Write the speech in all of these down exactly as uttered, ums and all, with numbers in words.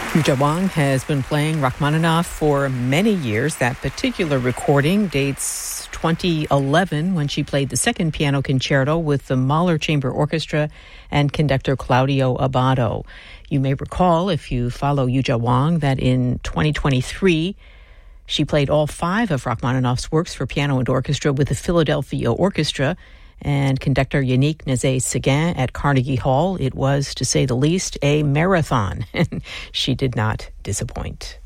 Yuja Wang has been playing Rachmaninoff for many years. That particular recording dates twenty eleven, when she played the second piano concerto with the Mahler Chamber Orchestra and conductor Claudio Abbado. You may recall, if you follow Yuja Wang, that in twenty twenty-three, she played all five of Rachmaninoff's works for piano and orchestra with the Philadelphia Orchestra and conductor Yannick Nézet-Séguin at Carnegie Hall. It was, to say the least, a marathon, and she did not disappoint.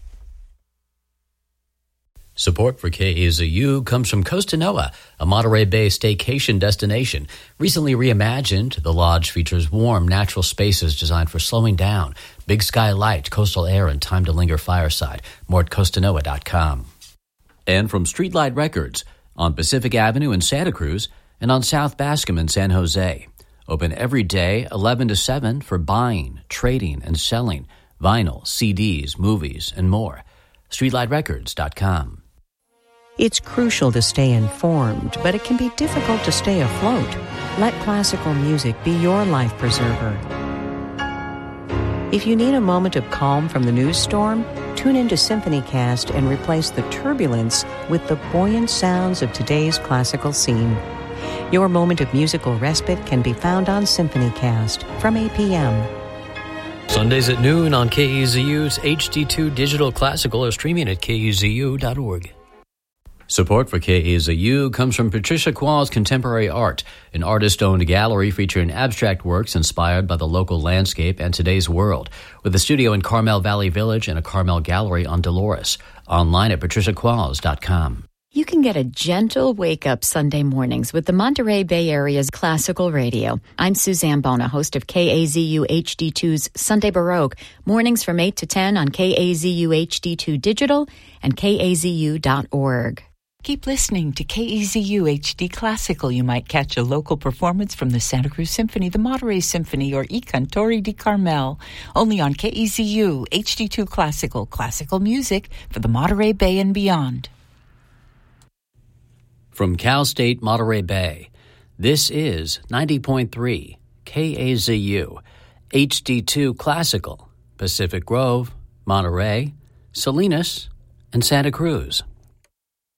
Support for K A Z U comes from Costa Noa, a Monterey Bay staycation destination. Recently reimagined, the lodge features warm, natural spaces designed for slowing down, big sky light, coastal air, and time to linger fireside. More at costa noa dot com. And from Streetlight Records on Pacific Avenue in Santa Cruz and on South Bascom in San Jose. Open every day, eleven to seven, for buying, trading, and selling vinyl, C Ds, movies, and more. streetlight records dot com. It's crucial to stay informed, but it can be difficult to stay afloat. Let classical music be your life preserver. If you need a moment of calm from the news storm, tune into SymphonyCast and replace the turbulence with the buoyant sounds of today's classical scene. Your moment of musical respite can be found on SymphonyCast from eight p.m. Sundays at noon on K E Z U's H D two Digital Classical or streaming at K E Z U dot org. Support for K A Z U comes from Patricia Quall's Contemporary Art, an artist-owned gallery featuring abstract works inspired by the local landscape and today's world, with a studio in Carmel Valley Village and a Carmel gallery on Dolores. Online at patricia qualls dot com. You can get a gentle wake-up Sunday mornings with the Monterey Bay Area's classical radio. I'm Suzanne Bona, host of K A Z U H D two's Sunday Baroque, mornings from eight to ten on K A Z U H D two Digital and K A Z U dot org. Keep listening to K E Z U H D Classical. You might catch a local performance from the Santa Cruz Symphony, the Monterey Symphony, or I Cantori di Carmel. Only on K E Z U H D two Classical, classical music for the Monterey Bay and beyond. From Cal State Monterey Bay, this is ninety point three K A Z U H D two Classical, Pacific Grove, Monterey, Salinas, and Santa Cruz.